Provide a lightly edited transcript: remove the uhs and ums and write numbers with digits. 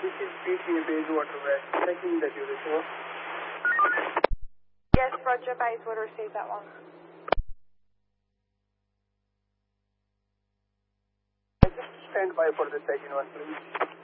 This is PTA Bayswater. We're checking the duration. Yes, Roger, Bayswater received that one. Just stand by for the second one, please.